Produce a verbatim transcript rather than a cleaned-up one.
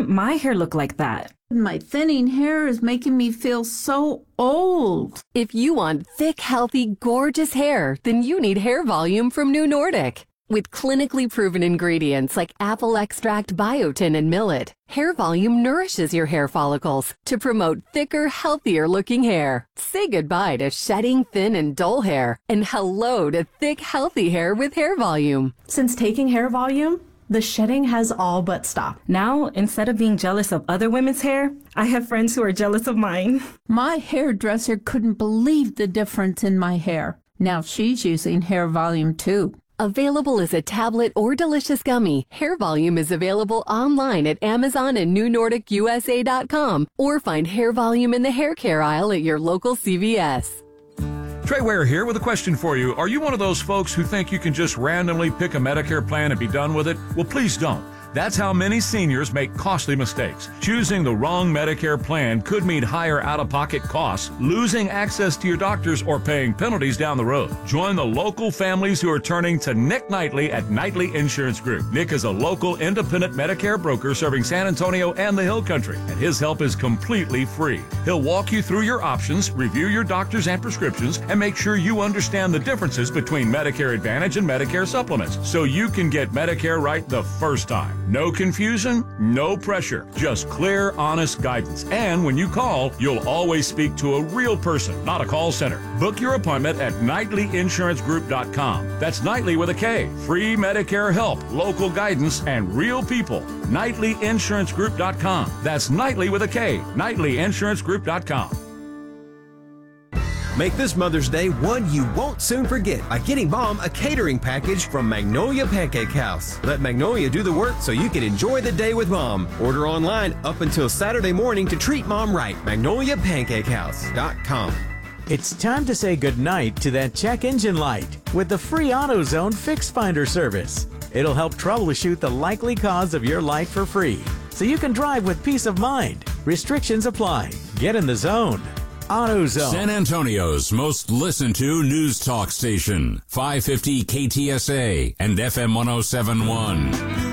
want my hair look like that. My thinning hair is making me feel so old. If you want thick, healthy, gorgeous hair, then you need Hair Volume from New Nordic. With clinically proven ingredients like apple extract, biotin, and millet, Hair Volume nourishes your hair follicles to promote thicker, healthier looking hair. Say goodbye to shedding, thin, and dull hair, and hello to thick, healthy hair with Hair Volume. Since taking Hair Volume, the shedding has all but stopped. Now, instead of being jealous of other women's hair, I have friends who are jealous of mine. My hairdresser couldn't believe the difference in my hair. Now she's using Hair Volume too. Available as a tablet or delicious gummy, Hair Volume is available online at Amazon and New Nordic U S A dot com, or find Hair Volume in the hair care aisle at your local C V S. Trey Ware here with a question for you. Are you one of those folks who think you can just randomly pick a Medicare plan and be done with it? Well, please don't. That's how many seniors make costly mistakes. Choosing the wrong Medicare plan could mean higher out-of-pocket costs, losing access to your doctors, or paying penalties down the road. Join the local families who are turning to Nick Knightley at Knightley Insurance Group. Nick is a local independent Medicare broker serving San Antonio and the Hill Country, and his help is completely free. He'll walk you through your options, review your doctors and prescriptions, and make sure you understand the differences between Medicare Advantage and Medicare Supplements, so you can get Medicare right the first time. No confusion, no pressure, just clear, honest guidance. And when you call, you'll always speak to a real person, not a call center. Book your appointment at Knightley Insurance Group dot com. That's Knightley with a K. Free Medicare help, local guidance, and real people. Knightley Insurance Group dot com. That's Knightley with a K. Knightley Insurance Group dot com. Make this Mother's Day one you won't soon forget by getting Mom a catering package from Magnolia Pancake House. Let Magnolia do the work so you can enjoy the day with Mom. Order online up until Saturday morning to treat Mom right. Magnolia Pancake House dot com. It's time to say goodnight to that check engine light with the free AutoZone Fix Finder service. It'll help troubleshoot the likely cause of your light for free, so you can drive with peace of mind. Restrictions apply. Get in the zone. AutoZone. San Antonio's most listened to news talk station, five fifty K T S A and F M one oh seven point one.